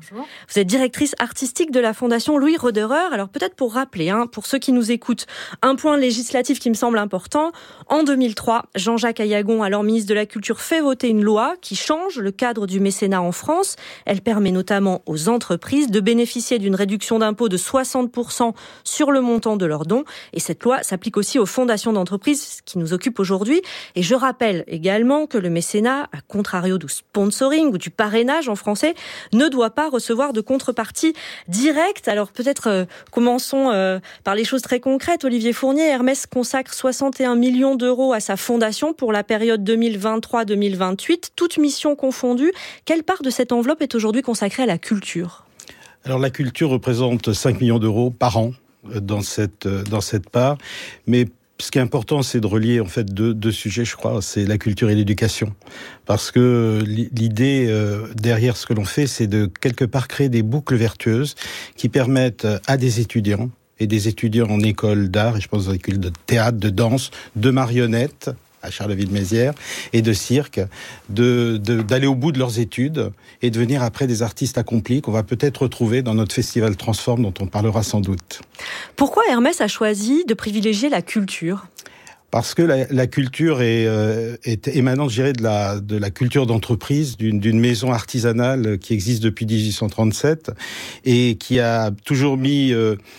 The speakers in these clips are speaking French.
Bonjour. Vous êtes directrice artistique de la Fondation Louis Roederer. Alors peut-être pour rappeler, pour ceux qui nous écoutent, un point législatif qui me semble important. En 2003, Jean-Jacques Ayagon, alors ministre de la Culture, fait voter une loi qui change le cadre du mécénat en France. Elle permet notamment aux entreprises de bénéficier d'une réduction d'impôt de 60% sur le montant de leurs dons. Et cette loi s'applique aussi aux fondations d'entreprises qui nous occupent aujourd'hui. Et je rappelle également que le mécénat, à contrario du sponsoring ou du parrainage en français, ne doit pas recevoir de contrepartie directe. Alors peut-être commençons par les choses très concrètes. Olivier Fournier, Hermès consacre 61 millions d'euros à sa fondation pour la période 2023-2028, toutes missions confondues. Quelle part de cette enveloppe est aujourd'hui consacrée à la culture ? Alors la culture représente 5 millions d'euros par an dans cette part, mais ce qui est important, c'est de relier en fait deux sujets, je crois, c'est la culture et l'éducation. Parce que l'idée derrière ce que l'on fait, c'est de quelque part créer des boucles vertueuses qui permettent à des étudiants, et des étudiants en école d'art, et je pense aux écoles de théâtre, de danse, de marionnettes, à Charleville-Mézières, et de cirque, d'aller au bout de leurs études et de devenir après des artistes accomplis qu'on va peut-être retrouver dans notre festival Transform dont on parlera sans doute. Pourquoi Hermès a choisi de privilégier la culture ? Parce que la culture est émanante, je dirais, de la culture d'entreprise, d'une maison artisanale qui existe depuis 1837 et qui a toujours mis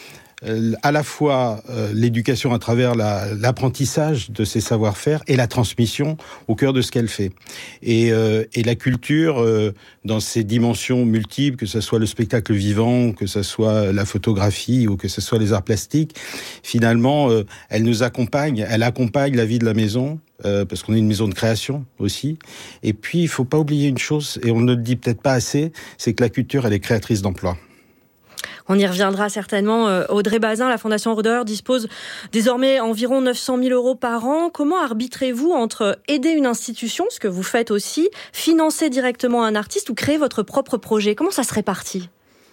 à la fois l'éducation à travers l'apprentissage de ses savoir-faire et la transmission au cœur de ce qu'elle fait. Et la culture, dans ses dimensions multiples, que ce soit le spectacle vivant, que ce soit la photographie ou que ce soit les arts plastiques, finalement, elle nous accompagne, elle accompagne la vie de la maison, parce qu'on est une maison de création aussi. Et puis, il faut pas oublier une chose, et on ne le dit peut-être pas assez, c'est que la culture, elle est créatrice d'emplois. On y reviendra certainement. Audrey Bazin, la Fondation Roederer dispose désormais environ 900 000 euros par an. Comment arbitrez-vous entre aider une institution, ce que vous faites aussi, financer directement un artiste ou créer votre propre projet ? Comment ça se répartit ?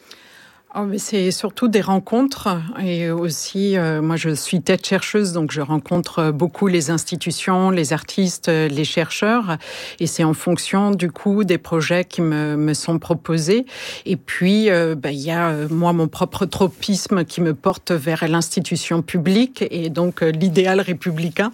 Mais c'est surtout des rencontres et aussi, moi je suis tête chercheuse, donc je rencontre beaucoup les institutions, les artistes, les chercheurs et c'est en fonction du coup des projets qui me sont proposés. Et puis, il y a moi mon propre tropisme qui me porte vers l'institution publique et donc l'idéal républicain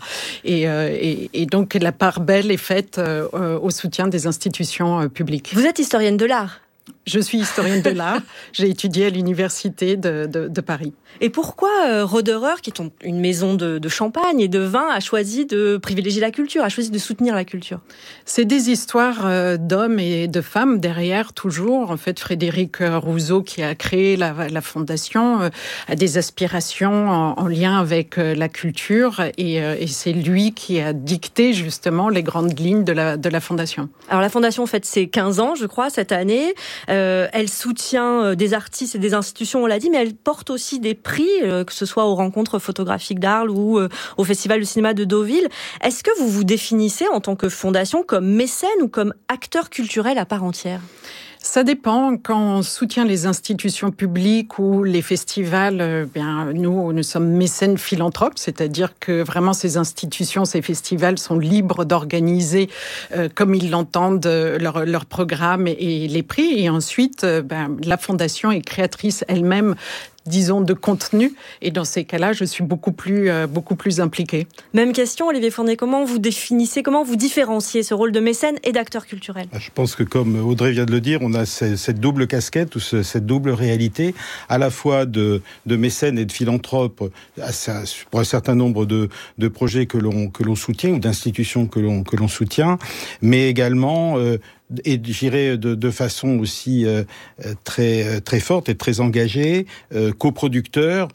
et donc la part belle est faite au soutien des institutions publiques. Vous êtes historienne de l'art ? Je suis historienne de l'art. J'ai étudié à l'université de Paris. Et pourquoi Roederer, qui est une maison de champagne et de vin, a choisi de privilégier la culture, a choisi de soutenir la culture ? C'est des histoires d'hommes et de femmes derrière, toujours. En fait, Frédéric Rousseau, qui a créé la fondation, a des aspirations en lien avec la culture et c'est lui qui a dicté justement les grandes lignes de la fondation. Alors la fondation fête ses 15 ans, je crois, cette année. Elle soutient des artistes et des institutions, on l'a dit, mais elle porte aussi des prix, que ce soit aux rencontres photographiques d'Arles ou au Festival de cinéma de Deauville. Est-ce que vous vous définissez en tant que fondation comme mécène ou comme acteur culturel à part entière ? Ça dépend. Quand on soutient les institutions publiques ou les festivals, nous sommes mécènes philanthropes, c'est-à-dire que vraiment ces institutions, ces festivals sont libres d'organiser comme ils l'entendent leur programme et les prix. Et ensuite, la fondation est créatrice elle-même, disons, de contenu. Et dans ces cas-là, je suis beaucoup plus impliquée. Même question, Olivier Fournier. Comment vous définissez, comment vous différenciez ce rôle de mécène et d'acteur culturel ? Je pense que, comme Audrey vient de le dire, on a cette double casquette ou cette double réalité, à la fois de mécène et de philanthrope pour un certain nombre de projets que l'on soutient ou d'institutions que l'on soutient, mais également et j'irais de façon aussi très très forte et très engagée, coproducteur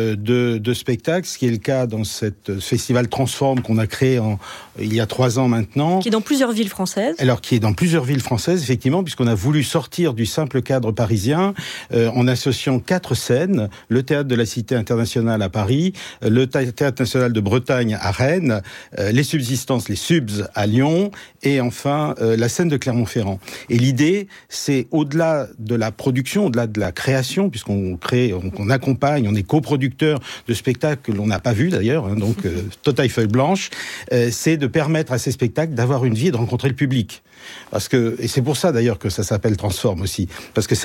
de spectacles, ce qui est le cas dans cette festival Transform qu'on a créé il y a 3 ans maintenant. Qui est dans plusieurs villes françaises. Alors qui est dans plusieurs villes françaises, effectivement, puisqu'on a voulu sortir du simple cadre parisien en associant 4 scènes, le Théâtre de la Cité Internationale à Paris, le Théâtre National de Bretagne à Rennes, les Subsistances, les Subs à Lyon, et enfin la scène de Clermont-Ferrand. Et l'idée, c'est au-delà de la production, au-delà de la création, puisqu'on crée, on accompagne, on est coproducteur de spectacles que l'on n'a pas vus d'ailleurs, donc totaille feuille blanche, c'est de permettre à ces spectacles d'avoir une vie et de rencontrer le public. Parce que, et c'est pour ça d'ailleurs que ça s'appelle Transform aussi, parce que c'est